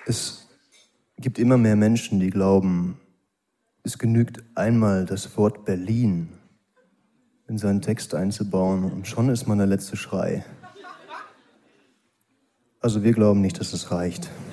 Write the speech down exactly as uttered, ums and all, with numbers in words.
Es gibt immer mehr Menschen, die glauben, es genügt einmal das Wort Berlin in seinen Text einzubauen und schon ist man der letzte Schrei. Also wir glauben nicht, dass es reicht.